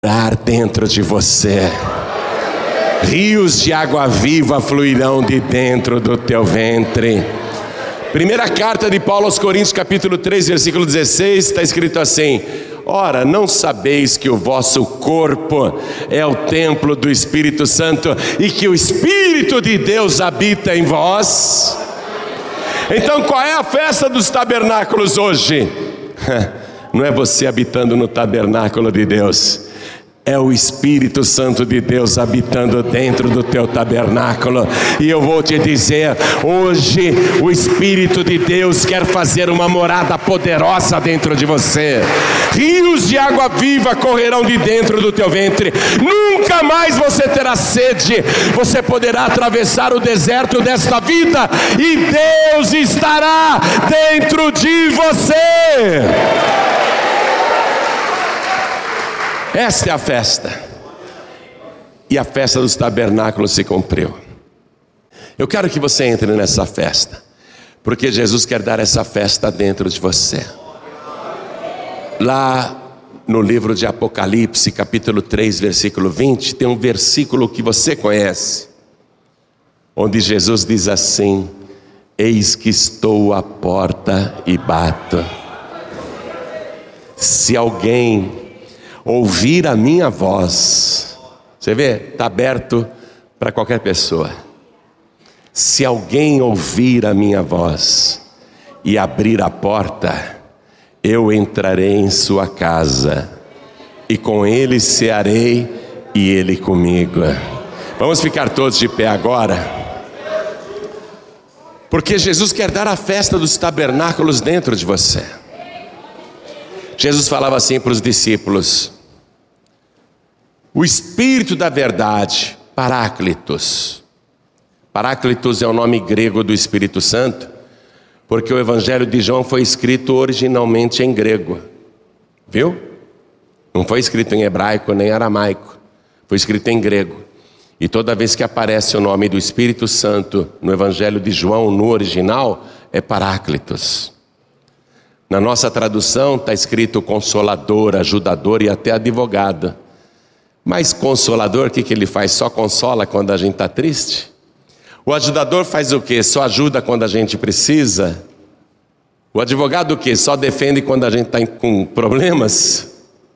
dentro de você. Rios de água viva fluirão de dentro do teu ventre. Primeira carta de Paulo aos Coríntios, capítulo 3, versículo 16, está escrito assim: ora, não sabeis que o vosso corpo é o templo do Espírito Santo e que o Espírito de Deus habita em vós? Então qual é a festa dos tabernáculos hoje? Não é você habitando no tabernáculo de Deus, é o Espírito Santo de Deus habitando dentro do teu tabernáculo. E eu vou te dizer, hoje o Espírito de Deus quer fazer uma morada poderosa dentro de você. Rios de água viva correrão de dentro do teu ventre. Nunca mais você terá sede. Você poderá atravessar o deserto desta vida e Deus estará dentro de você. Esta é a festa. E a festa dos tabernáculos se cumpriu. Eu quero que você entre nessa festa, porque Jesus quer dar essa festa dentro de você. Lá no livro de Apocalipse, capítulo 3, versículo 20, tem um versículo que você conhece, onde Jesus diz assim: eis que estou à porta e bato. Se alguém ouvir a minha voz, você vê, está aberto para qualquer pessoa. Se alguém ouvir a minha voz e abrir a porta, eu entrarei em sua casa, e com ele cearei e ele comigo. Vamos ficar todos de pé agora, porque Jesus quer dar a festa dos tabernáculos dentro de você. Jesus falava assim para os discípulos: o Espírito da verdade, Paráclitos. Paráclitos é o nome grego do Espírito Santo, porque o Evangelho de João foi escrito originalmente em grego. Viu? Não foi escrito em hebraico nem aramaico, foi escrito em grego. E toda vez que aparece o nome do Espírito Santo no Evangelho de João, no original, é Paráclitos. Na nossa tradução está escrito Consolador, Ajudador e até Advogado. Mas Consolador, o que ele faz? Só consola quando a gente está triste? O Ajudador faz o quê? Só ajuda quando a gente precisa? O Advogado o quê? Só defende quando a gente está com problemas?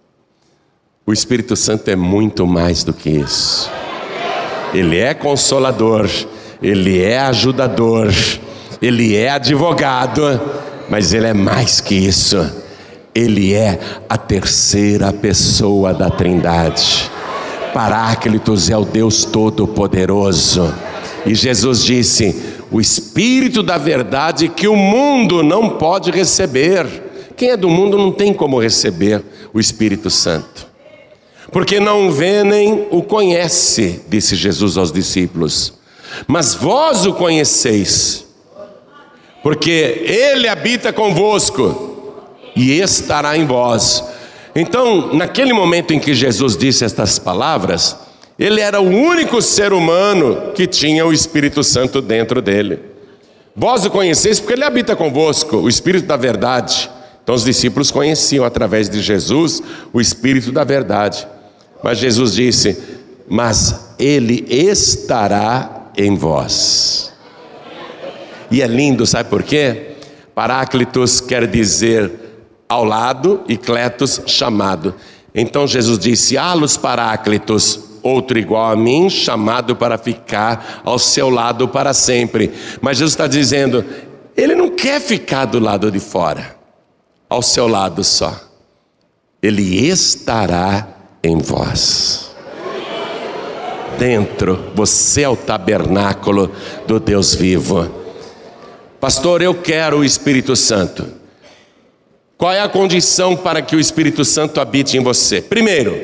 O Espírito Santo é muito mais do que isso. Ele é Consolador, Ele é Ajudador, Ele é Advogado, mas Ele é mais que isso. Ele é a terceira pessoa da Trindade. Paráclitos é o Deus Todo-Poderoso. E Jesus disse: o Espírito da verdade que o mundo não pode receber. Quem é do mundo não tem como receber o Espírito Santo, porque não vê nem o conhece, disse Jesus aos discípulos. Mas vós o conheceis, porque Ele habita convosco e estará em vós. Então, naquele momento em que Jesus disse estas palavras, Ele era o único ser humano que tinha o Espírito Santo dentro dele. Vós o conheceis porque Ele habita convosco, o Espírito da verdade. Então os discípulos conheciam através de Jesus o Espírito da verdade. Mas Jesus disse: mas Ele estará em vós. E é lindo, sabe por quê? Paráclitos quer dizer ao lado e Cletos, chamado. Então Jesus disse: halos Paráclitos, outro igual a mim, chamado para ficar ao seu lado para sempre. Mas Jesus está dizendo, Ele não quer ficar do lado de fora, ao seu lado só. Ele estará em vós. Dentro, você é o tabernáculo do Deus vivo. Pastor, eu quero o Espírito Santo. Qual é a condição para que o Espírito Santo habite em você? Primeiro,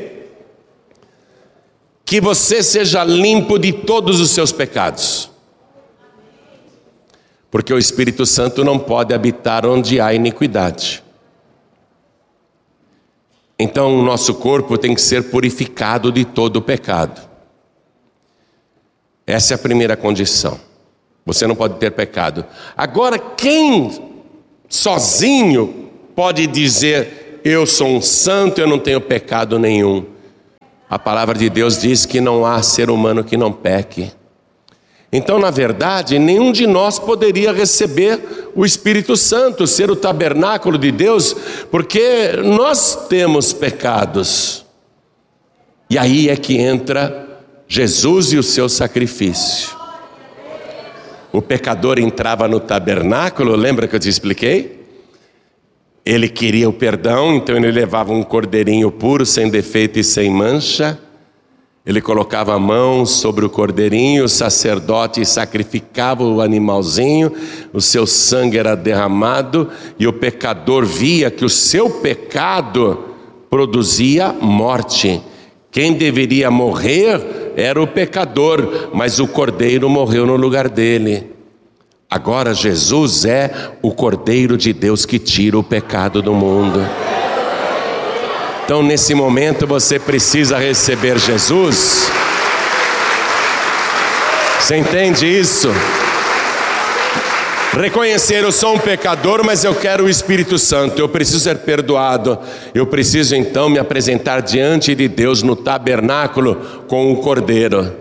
que você seja limpo de todos os seus pecados. Porque o Espírito Santo não pode habitar onde há iniquidade. Então o nosso corpo tem que ser purificado de todo o pecado. Essa é a primeira condição. Você não pode ter pecado. Agora, quem sozinho pode dizer: eu sou um santo, eu não tenho pecado nenhum? A palavra de Deus diz que não há ser humano que não peque. Então, na verdade, nenhum de nós poderia receber o Espírito Santo, ser o tabernáculo de Deus, porque nós temos pecados. E aí é que entra Jesus e o seu sacrifício. O pecador entrava no tabernáculo, lembra que eu te expliquei? Ele queria o perdão, então ele levava um cordeirinho puro, sem defeito e sem mancha. Ele colocava a mão sobre o cordeirinho, o sacerdote sacrificava o animalzinho, o seu sangue era derramado e o pecador via que o seu pecado produzia morte. Quem deveria morrer era o pecador, mas o cordeiro morreu no lugar dele. Agora Jesus é o Cordeiro de Deus que tira o pecado do mundo. Então, nesse momento, você precisa receber Jesus. Você entende isso? Reconhecer, eu sou um pecador, mas eu quero o Espírito Santo. Eu preciso ser perdoado. Eu preciso então me apresentar diante de Deus no tabernáculo com o Cordeiro.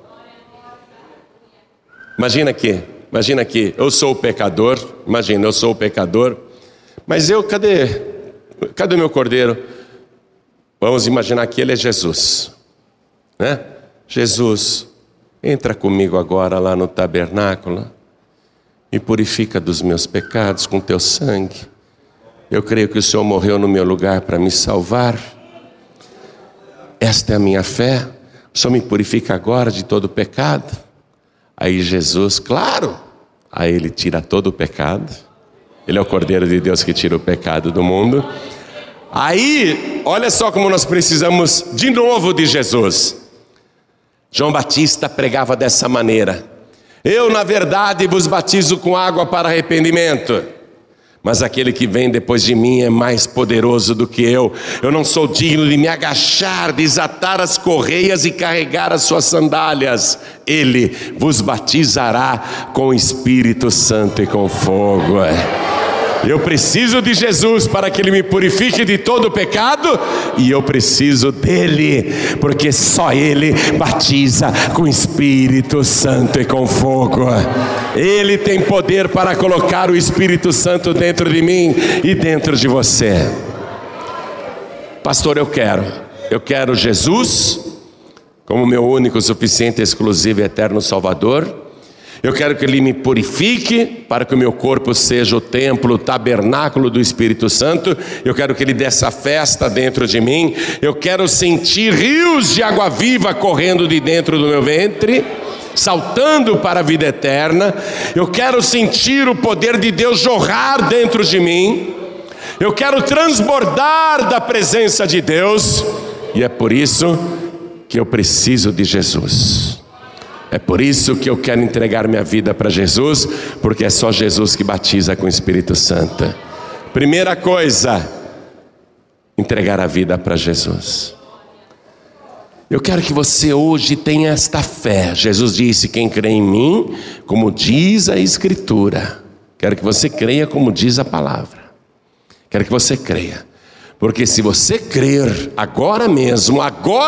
Imagina aqui, eu sou o pecador. Imagina, eu sou o pecador. Mas cadê o meu Cordeiro? Vamos imaginar que ele é Jesus, né? Jesus, entra comigo agora lá no tabernáculo, me purifica dos meus pecados com teu sangue. Eu creio que o Senhor morreu no meu lugar para me salvar. Esta é a minha fé. O Senhor me purifica agora de todo pecado. Aí Jesus, claro, aí ele tira todo o pecado. Ele é o Cordeiro de Deus que tira o pecado do mundo. Aí, olha só como nós precisamos de novo de Jesus. João Batista pregava dessa maneira: eu, na verdade, vos batizo com água para arrependimento, mas aquele que vem depois de mim é mais poderoso do que eu. Eu não sou digno de me agachar, desatar as correias e carregar as suas sandálias. Ele vos batizará com o Espírito Santo e com fogo. Eu preciso de Jesus para que Ele me purifique de todo o pecado, e eu preciso dEle, porque só Ele batiza com Espírito Santo e com fogo. Ele tem poder para colocar o Espírito Santo dentro de mim e dentro de você. Pastor, eu quero Jesus como meu único, suficiente, exclusivo e eterno Salvador. Eu quero que Ele me purifique para que o meu corpo seja o templo, o tabernáculo do Espírito Santo. Eu quero que Ele dê essa festa dentro de mim. Eu quero sentir rios de água viva correndo de dentro do meu ventre, saltando para a vida eterna. Eu quero sentir o poder de Deus jorrar dentro de mim. Eu quero transbordar da presença de Deus. E é por isso que eu preciso de Jesus. É por isso que eu quero entregar minha vida para Jesus, porque é só Jesus que batiza com o Espírito Santo. Primeira coisa, entregar a vida para Jesus. Eu quero que você hoje tenha esta fé. Jesus disse: quem crê em mim, como diz a Escritura. Quero que você creia como diz a palavra. Quero que você creia, porque se você crer agora mesmo,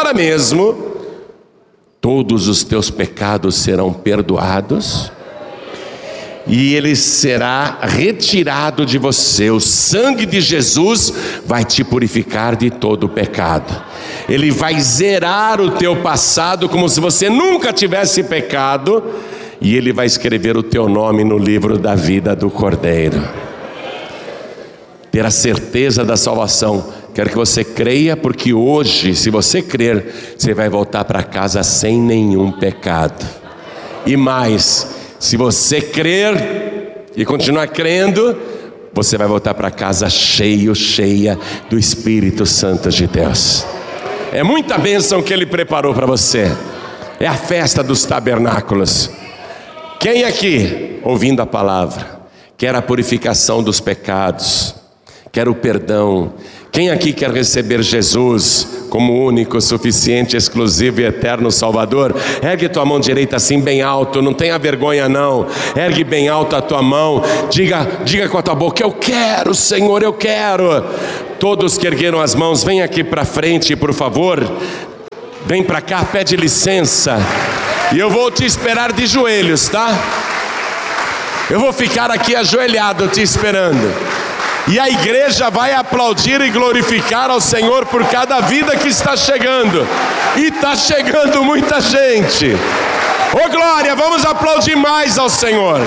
todos os teus pecados serão perdoados e ele será retirado de você. O sangue de Jesus vai te purificar de todo o pecado. Ele vai zerar o teu passado como se você nunca tivesse pecado, e ele vai escrever o teu nome no livro da vida do Cordeiro. Ter a certeza da salvação. Quero que você creia, porque hoje, se você crer, você vai voltar para casa sem nenhum pecado. E mais, se você crer e continuar crendo, você vai voltar para casa cheia do Espírito Santo de Deus. É muita bênção que Ele preparou para você. É a festa dos tabernáculos. Quem aqui, ouvindo a palavra, quer a purificação dos pecados, quer o perdão? Quem aqui quer receber Jesus como único, suficiente, exclusivo e eterno Salvador? Ergue tua mão direita assim bem alto, não tenha vergonha não. Ergue bem alto a tua mão, diga com a tua boca: eu quero, Senhor, eu quero. Todos que ergueram as mãos, vem aqui para frente, por favor. Vem para cá, pede licença. E eu vou te esperar de joelhos, tá? Eu vou ficar aqui ajoelhado te esperando. E a igreja vai aplaudir e glorificar ao Senhor por cada vida que está chegando. E está chegando muita gente. Ô glória, vamos aplaudir mais ao Senhor.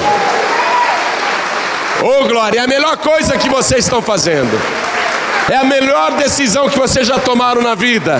Ô glória, é a melhor coisa que vocês estão fazendo. É a melhor decisão que vocês já tomaram na vida.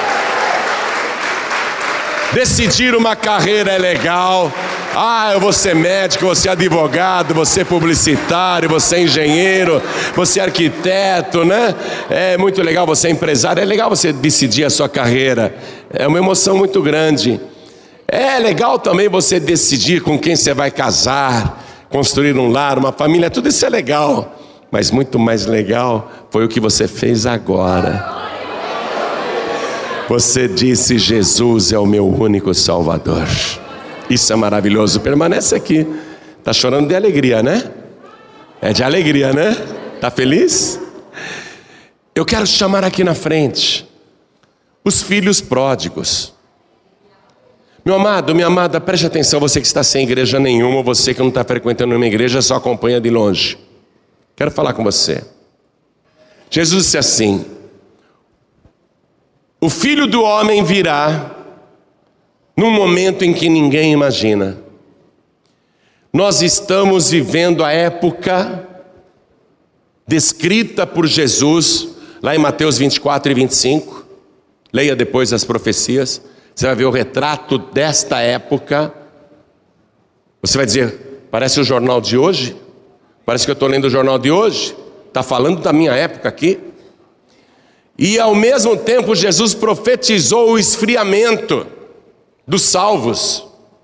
Decidir uma carreira é legal. Eu vou ser médico, vou ser advogado, vou ser publicitário, vou ser engenheiro, vou ser arquiteto, né? É muito legal você ser empresário, é legal você decidir a sua carreira. É uma emoção muito grande. É legal também você decidir com quem você vai casar, construir um lar, uma família, tudo isso é legal. Mas muito mais legal foi o que você fez agora. Você disse: Jesus é o meu único Salvador. Isso é maravilhoso. Permanece aqui. Está chorando de alegria, né? É de alegria, né? Está feliz? Eu quero chamar aqui na frente os filhos pródigos. Meu amado, minha amada, preste atenção. Você que está sem igreja nenhuma, ou você que não está frequentando uma igreja, só acompanha de longe. Quero falar com você. Jesus disse assim: o Filho do Homem virá num momento em que ninguém imagina. Nós estamos vivendo a época descrita por Jesus, lá em Mateus 24 e 25. Leia depois as profecias. Você vai ver o retrato desta época. Você vai dizer: parece o jornal de hoje? Parece que eu estou lendo o jornal de hoje? Está falando da minha época aqui? E ao mesmo tempo Jesus profetizou o esfriamento dos salvos,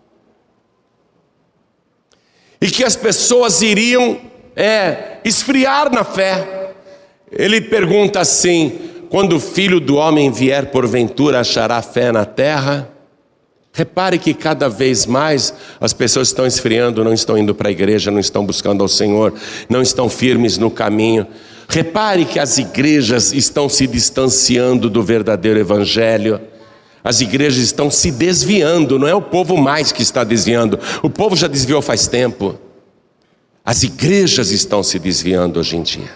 e que as pessoas iriam esfriar na fé. Ele pergunta assim: quando o Filho do Homem vier, porventura achará fé na terra? Repare que cada vez mais as pessoas estão esfriando, não estão indo para a igreja, não estão buscando ao Senhor, não estão firmes no caminho. Repare que as igrejas estão se distanciando do verdadeiro evangelho. As igrejas estão se desviando, não é o povo mais que está desviando. O povo já desviou faz tempo. As igrejas estão se desviando hoje em dia.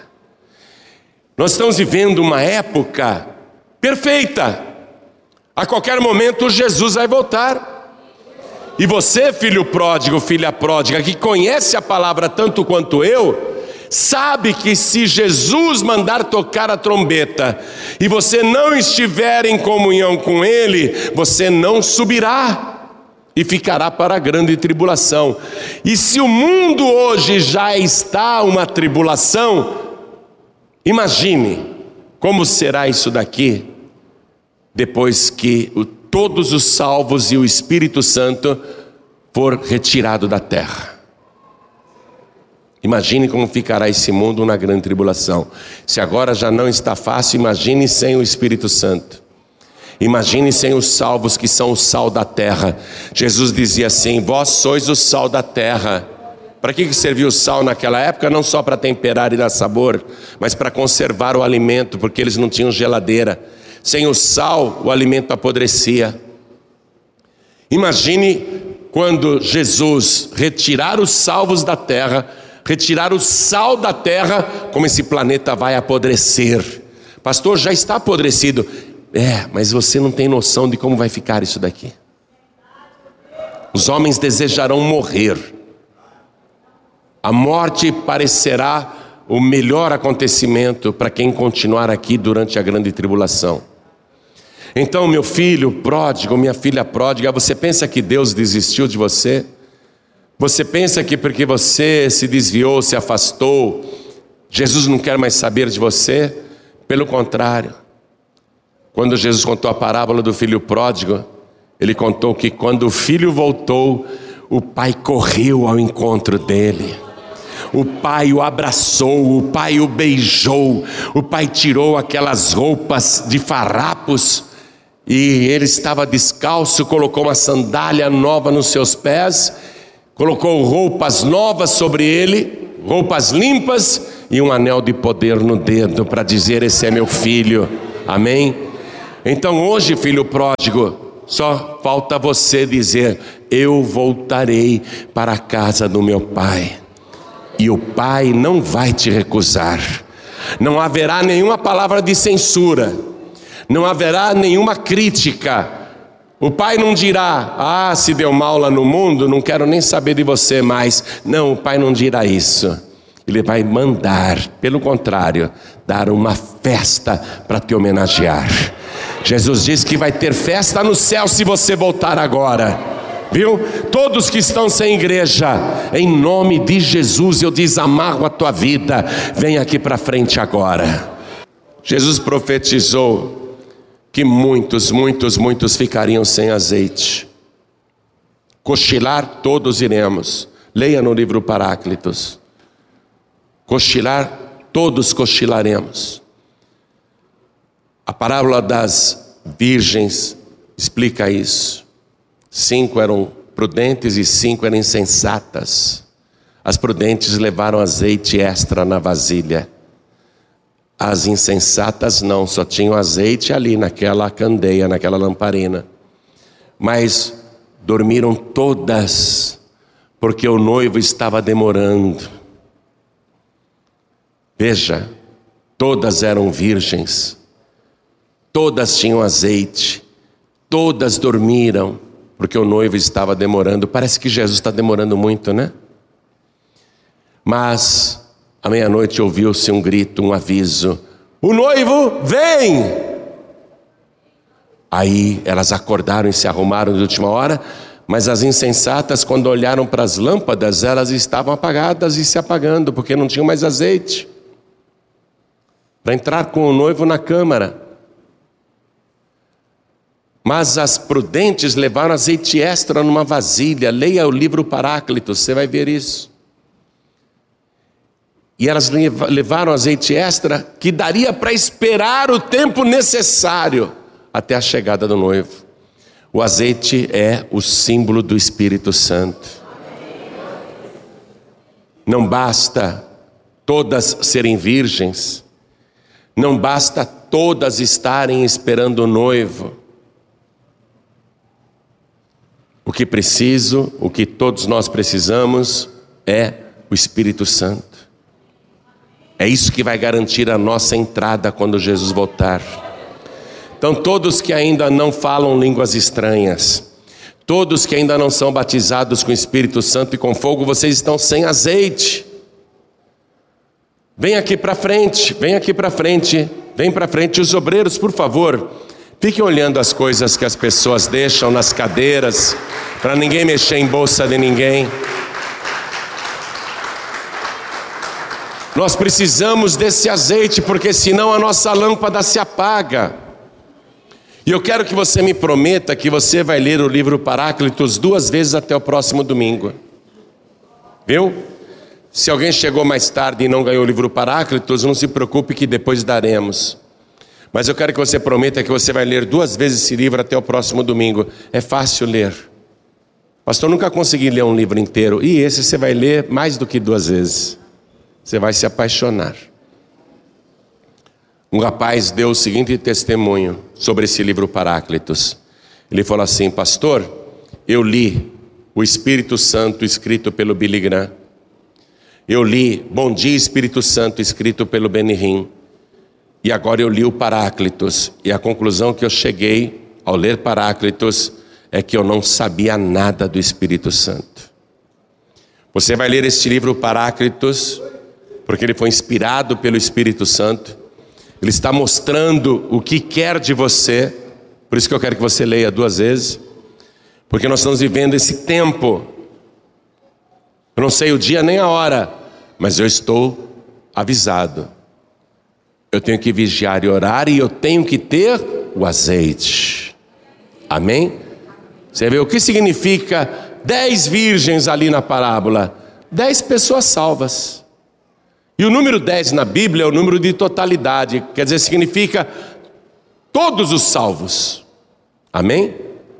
Nós estamos vivendo uma época perfeita. A qualquer momento Jesus vai voltar. E você, filho pródigo, filha pródiga, que conhece a palavra tanto quanto eu, sabe que se Jesus mandar tocar a trombeta e você não estiver em comunhão com Ele, você não subirá e ficará para a grande tribulação. E se o mundo hoje já está uma tribulação, imagine como será isso daqui, depois que todos os salvos e o Espírito Santo for retirado da terra. Imagine como ficará esse mundo na grande tribulação. Se agora já não está fácil, imagine sem o Espírito Santo. Imagine sem os salvos, que são o sal da terra. Jesus dizia assim: vós sois o sal da terra. Para que serviu o sal naquela época? Não só para temperar e dar sabor, mas para conservar o alimento, porque eles não tinham geladeira. Sem o sal, o alimento apodrecia. Imagine quando Jesus retirar os salvos da terra, retirar o sal da terra, como esse planeta vai apodrecer. Pastor, já está apodrecido. Mas você não tem noção de como vai ficar isso daqui. Os homens desejarão morrer. A morte parecerá o melhor acontecimento para quem continuar aqui durante a grande tribulação. Então, meu filho pródigo, minha filha pródiga, você pensa que Deus desistiu de você? Você pensa que porque você se desviou, se afastou, Jesus não quer mais saber de você? Pelo contrário. Quando Jesus contou a parábola do filho pródigo, ele contou que quando o filho voltou, o pai correu ao encontro dele. O pai o abraçou, o pai o beijou, o pai tirou aquelas roupas de farrapos e ele estava descalço, colocou uma sandália nova nos seus pés, colocou roupas novas sobre ele, roupas limpas e um anel de poder no dedo para dizer: esse é meu filho, amém? Então hoje, filho pródigo, só falta você dizer: eu voltarei para a casa do meu pai. E o pai não vai te recusar. Não haverá nenhuma palavra de censura. Não haverá nenhuma crítica. O pai não dirá: se deu mal lá no mundo, não quero nem saber de você mais. Não, o pai não dirá isso. Ele vai mandar, pelo contrário, dar uma festa para te homenagear. Jesus disse que vai ter festa no céu se você voltar agora. Viu? Todos que estão sem igreja, em nome de Jesus eu desamarro a tua vida. Vem aqui para frente agora. Jesus profetizou que muitos ficariam sem azeite. Cochilar todos iremos. Leia no livro Paráclitos. Cochilar, todos cochilaremos. A parábola das virgens explica isso. 5 eram prudentes e 5 eram insensatas. As prudentes levaram azeite extra na vasilha. As insensatas não, só tinham azeite ali naquela candeia, naquela lamparina. Mas dormiram todas, porque o noivo estava demorando. Veja, todas eram virgens, todas tinham azeite, todas dormiram, porque o noivo estava demorando. Parece que Jesus está demorando muito, né? Mas à meia-noite ouviu-se um grito, um aviso: o noivo vem! Aí elas acordaram e se arrumaram de última hora. Mas as insensatas, quando olharam para as lâmpadas, elas estavam apagadas e se apagando, porque não tinham mais azeite para entrar com o noivo na câmara. Mas as prudentes levaram azeite extra numa vasilha. Leia o livro Paráclitos, você vai ver isso. E elas levaram azeite extra que daria para esperar o tempo necessário até a chegada do noivo. O azeite é o símbolo do Espírito Santo. Não basta todas serem virgens. Não basta todas estarem esperando o noivo. O que todos nós precisamos é o Espírito Santo. É isso que vai garantir a nossa entrada quando Jesus voltar. Então todos que ainda não falam línguas estranhas, todos que ainda não são batizados com o Espírito Santo e com fogo, vocês estão sem azeite. Vem aqui para frente, vem para frente. Os obreiros, por favor, fiquem olhando as coisas que as pessoas deixam nas cadeiras, para ninguém mexer em bolsa de ninguém. Nós precisamos desse azeite, porque senão a nossa lâmpada se apaga. E eu quero que você me prometa que você vai ler o livro Paráclitos 2 vezes até o próximo domingo. Viu? Se alguém chegou mais tarde e não ganhou o livro Paráclitos, não se preocupe que depois daremos. Mas eu quero que você prometa que você vai ler 2 vezes esse livro até o próximo domingo. É fácil ler. Pastor, nunca consegui ler um livro inteiro. E esse você vai ler mais do que 2 vezes. Você vai se apaixonar. Um rapaz deu o seguinte testemunho sobre esse livro Paráclitos. Ele falou assim: pastor, eu li o Espírito Santo escrito pelo Billy Graham. Eu li Bom Dia Espírito Santo escrito pelo Benny Hinn. E agora eu li o Paráclitos. E a conclusão que eu cheguei ao ler Paráclitos é que eu não sabia nada do Espírito Santo. Você vai ler este livro Paráclitos, porque ele foi inspirado pelo Espírito Santo. Ele está mostrando o que quer de você. Por isso que eu quero que você leia 2 vezes. Porque nós estamos vivendo esse tempo. Eu não sei o dia nem a hora, mas eu estou avisado. Eu tenho que vigiar e orar, e eu tenho que ter o azeite. Amém? Você vê o que significa 10 virgens ali na parábola? 10 pessoas salvas. E o número 10 na Bíblia é o número de totalidade. Quer dizer, significa todos os salvos. Amém?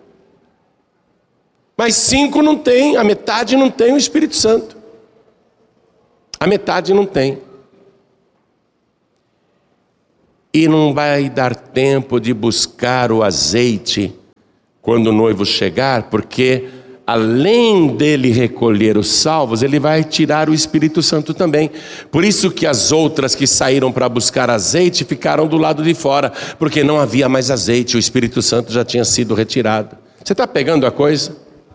Mas 5 não tem, a metade não tem o Espírito Santo. A metade não tem. e não vai dar tempo de buscar o azeite quando o noivo chegar, porque além dele recolher os salvos, ele vai tirar o Espírito Santo também. Por isso que as outras que saíram para buscar azeite ficaram do lado de fora, porque não havia mais azeite, o Espírito Santo já tinha sido retirado. Você está pegando a coisa?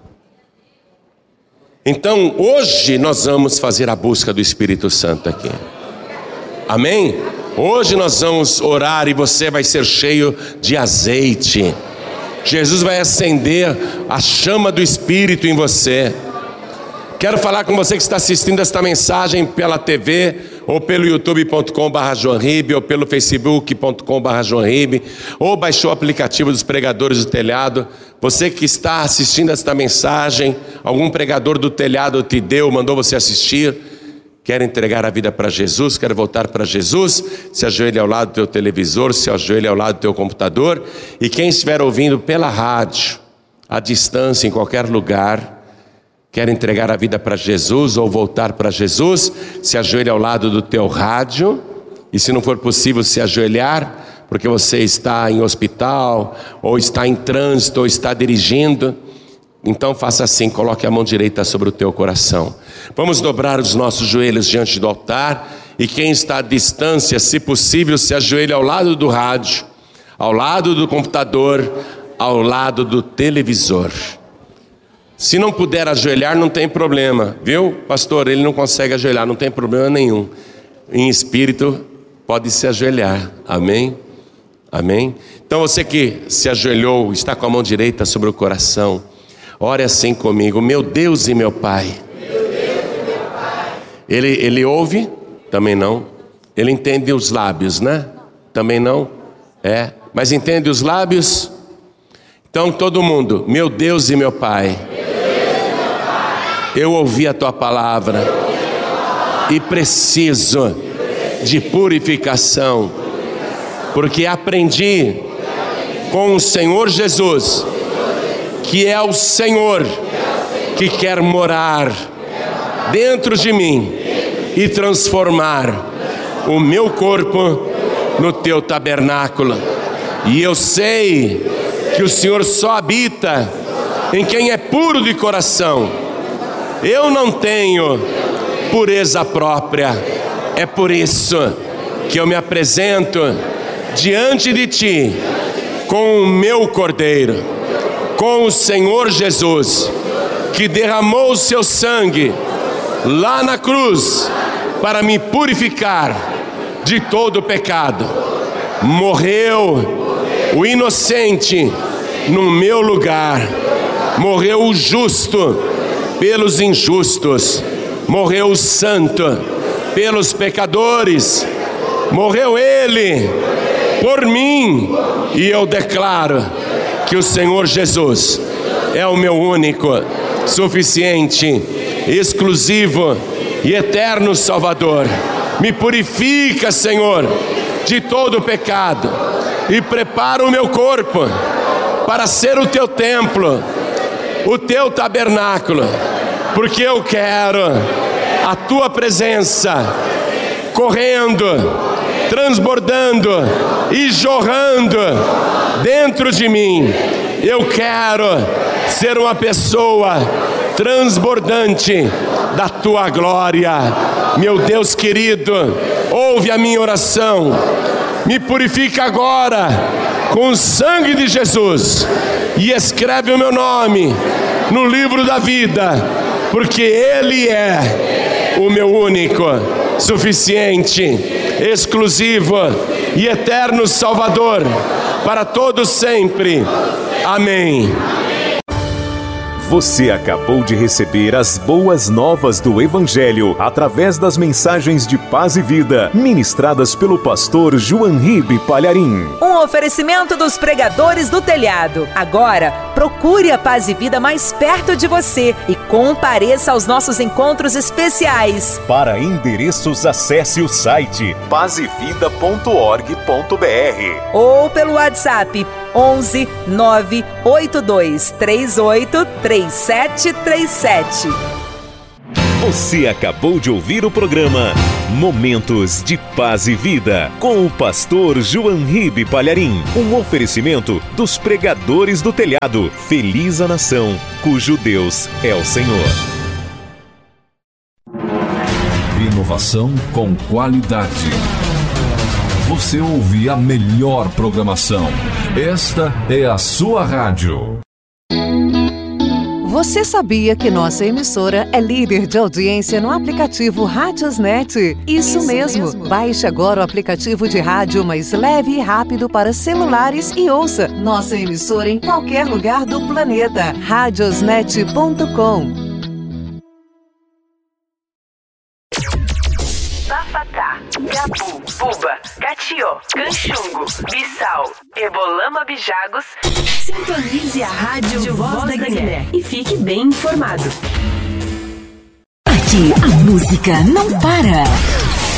Então hoje nós vamos fazer a busca do Espírito Santo aqui. Amém? Hoje nós vamos orar e você vai ser cheio de azeite. Jesus vai acender a chama do Espírito em você. Quero falar com você que está assistindo esta mensagem pela TV, ou pelo youtube.com/joanribe, ou pelo facebook.com/joanribe, ou baixou o aplicativo dos pregadores do telhado. Você que está assistindo esta mensagem, algum pregador do telhado te deu, mandou você assistir, quer entregar a vida para Jesus, quer voltar para Jesus, se ajoelhe ao lado do teu televisor, se ajoelhe ao lado do teu computador. E quem estiver ouvindo pela rádio, à distância, em qualquer lugar, quer entregar a vida para Jesus ou voltar para Jesus, se ajoelhe ao lado do teu rádio. E se não for possível se ajoelhar, porque você está em hospital, ou está em trânsito, ou está dirigindo, então faça assim, coloque a mão direita sobre o teu coração. Vamos dobrar os nossos joelhos diante do altar, e quem está à distância, se possível, se ajoelhe ao lado do rádio, ao lado do computador, ao lado do televisor. Se não puder ajoelhar, não tem problema, viu? Pastor, ele não consegue ajoelhar, não tem problema nenhum. Em espírito, pode se ajoelhar, amém? Amém? Então você que se ajoelhou, está com a mão direita sobre o coração, ore assim comigo: meu Deus e meu Pai. Ele ouve? Também não. Ele entende os lábios, né? Também não. Mas entende os lábios? Então todo mundo: meu Deus e meu Pai, eu ouvi a tua palavra e preciso de purificação, porque aprendi com o Senhor Jesus que é o Senhor que quer morar dentro de mim e transformar o meu corpo no teu tabernáculo. E eu sei que o Senhor só habita em quem é puro de coração. Eu não tenho pureza própria, é por isso que eu me apresento diante de ti com o meu Cordeiro, com o Senhor Jesus, que derramou o seu sangue lá na cruz para me purificar de todo pecado. Morreu o inocente no meu lugar, morreu o justo pelos injustos, morreu o santo pelos pecadores, morreu ele por mim, e eu declaro que o Senhor Jesus é o meu único, suficiente, exclusivo e eterno Salvador. Me purifica, Senhor, de todo pecado, e prepara o meu corpo para ser o teu templo, o teu tabernáculo, porque eu quero a tua presença correndo, transbordando e jorrando dentro de mim. Eu quero ser uma pessoa transbordante da tua glória. Meu Deus querido, ouve a minha oração, me purifica agora com o sangue de Jesus e escreve o meu nome no livro da vida, porque Ele é o meu único, suficiente, exclusivo e eterno Salvador para todos sempre. Amém. Você acabou de receber as boas novas do Evangelho através das mensagens de paz e vida ministradas pelo pastor Joanribe Palharim. Um oferecimento dos pregadores do telhado. Agora, procure a Paz e Vida mais perto de você e compareça aos nossos encontros especiais. Para endereços, acesse o site pazevida.org.br ou pelo WhatsApp 11 982 38 3737. Você acabou de ouvir o programa Momentos de Paz e Vida, com o pastor João Ribe Palharim. Um oferecimento dos pregadores do telhado. Feliz a nação, cujo Deus é o Senhor. Inovação com qualidade. Você ouve a melhor programação. Esta é a sua rádio. Você sabia que nossa emissora é líder de audiência no aplicativo Radiosnet? Isso mesmo. Baixe agora o aplicativo de rádio mais leve e rápido para celulares e ouça nossa emissora em qualquer lugar do planeta. Radiosnet.com. Bafatá, Gabu, Buba, Catió, Canchungo, Bissau, Ebolama, Bijagos. Sintonize a Rádio Voz da Guiné e fique bem informado. Aqui a música não para.